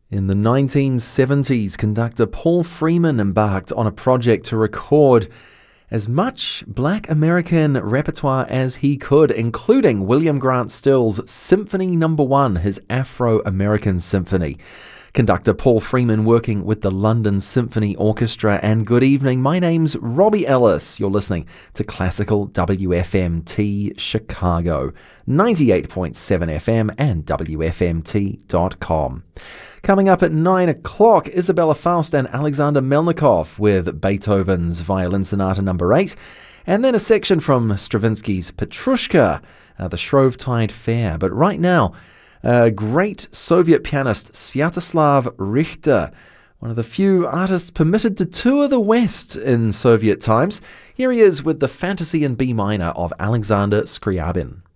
In the 1970s, conductor Paul Freeman embarked on a project to record as much Black American repertoire as he could, including William Grant Still's Symphony No. 1, his Afro-American symphony. Conductor Paul Freeman working with the London Symphony Orchestra. And good evening, my name's Robbie Ellis. You're listening to Classical WFMT Chicago, 98.7 FM and WFMT.com. Coming up at 9 o'clock, Isabella Faust and Alexander Melnikov with Beethoven's Violin Sonata No. 8, and then a section from Stravinsky's Petrushka, the Shrovetide Fair. But right now, great Soviet pianist Sviatoslav Richter, one of the few artists permitted to tour the West in Soviet times. Here he is with the Fantasy in B minor of Alexander Scriabin.